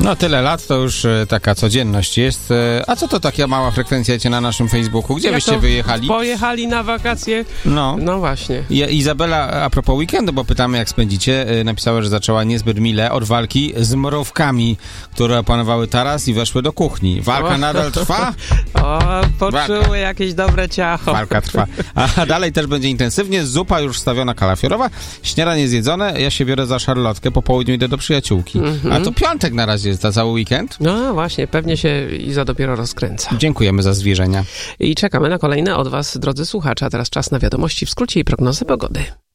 No tyle lat, to już taka codzienność jest. A co to taka mała frekwencja cię na naszym Facebooku? Gdzie byście wyjechali? Pojechali na wakacje. No właśnie. Izabela, a propos weekendu, bo pytamy jak spędzicie, napisała, że zaczęła niezbyt mile od walki z mrówkami, które opanowały taras i weszły do kuchni. Walka nadal trwa? Poczuły jakieś dobre ciacho. Walka trwa. A dalej też będzie intensywnie. Zupa już wstawiona kalafiorowa, śniadanie zjedzone. Ja się biorę za szarlotkę, po południu idę do przyjaciółki. A to piątek na razie jest, za cały weekend. No właśnie, pewnie się Iza dopiero rozkręca. Dziękujemy za zwierzenia. I czekamy na kolejne od was, drodzy słuchacze. A teraz czas na wiadomości w skrócie i prognozę pogody.